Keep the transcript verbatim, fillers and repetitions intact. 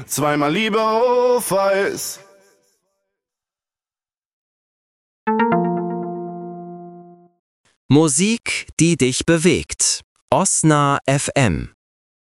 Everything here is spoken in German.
Zweimal lieber Off-Eis. Musik, die dich bewegt. Osna F M